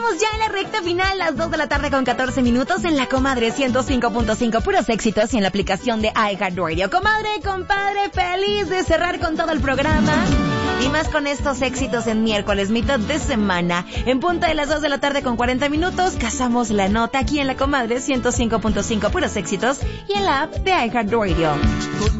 Estamos ya en la recta final, las 2 de la tarde con 14 minutos en la Comadre 105.5, puros éxitos y en la aplicación de iHeartRadio. Comadre, compadre, feliz de cerrar con todo el programa. Y más con estos éxitos en miércoles, mitad de semana. En punta de las 2 de la tarde con 40 minutos, cazamos la nota aquí en la Comadre 105.5, puros éxitos y en la app de iHeartRadio.